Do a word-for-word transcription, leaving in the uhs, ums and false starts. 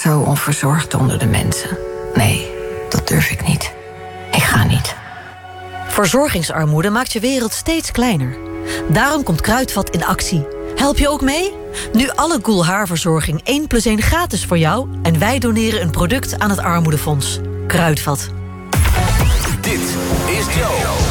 Zo onverzorgd onder de mensen. Nee, dat durf ik niet. Ik ga niet. Verzorgingsarmoede maakt je wereld steeds kleiner. Daarom komt Kruidvat in actie. Help je ook mee? Nu alle Goel haarverzorging één plus één gratis voor jou... en wij doneren een product aan het Armoedefonds. Kruidvat. Dit is Joe.